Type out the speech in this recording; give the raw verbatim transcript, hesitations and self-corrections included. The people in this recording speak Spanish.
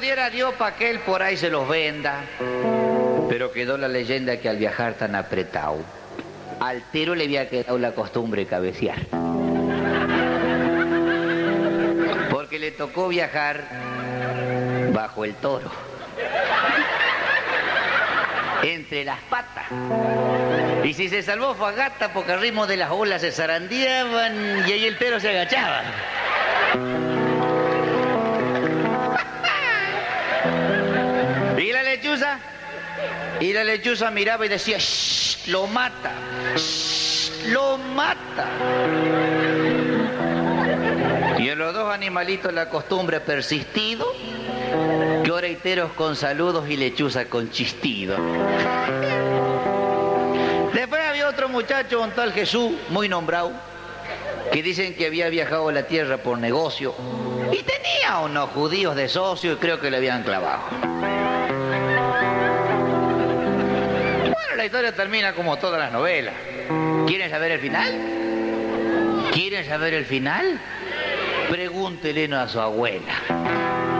diera Dios para que él por ahí se los venda. Pero quedó la leyenda que al viajar tan apretado, al tiro le había quedado la costumbre de cabecear. Porque le tocó viajar bajo el toro, entre las patas. Y si se salvó fue a gata, porque al ritmo de las olas se zarandeaban y ahí el tero se agachaba. ¿Y la lechuza? Y la lechuza miraba y decía, ¡shh! Lo mata, ¡shh! Lo mata. Y en los dos animalitos la costumbre ha persistido, que ahora hay teros con saludos y lechuza con chistido. Después había otro muchacho, un tal Jesús, muy nombrado, que dicen que había viajado a la tierra por negocio y tenía unos judíos de socio y creo que le habían clavado. Bueno, la historia termina como todas las novelas. ¿Quieren saber el final? ¿Quieren saber el final? Pregúntele a su abuela.